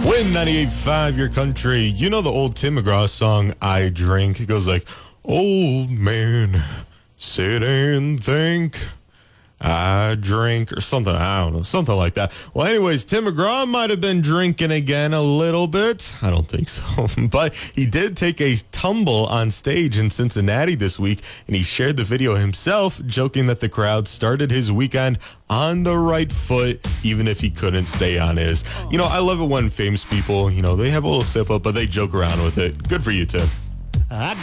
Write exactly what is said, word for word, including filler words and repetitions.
Win ninety-eight point five, your country. You know the old Tim McGraw song, I Drink? It goes like, old man, sit and think, I drink, or something, I don't know, something like that. Well, anyways, Tim McGraw might have been drinking again a little bit. I don't think so. But he did take a tumble on stage in Cincinnati this week, and he shared the video himself, joking that the crowd started his weekend on the right foot, even if he couldn't stay on his. You know, I love it when famous people, you know, they have a little sip up, but they joke around with it. Good for you, Tim. I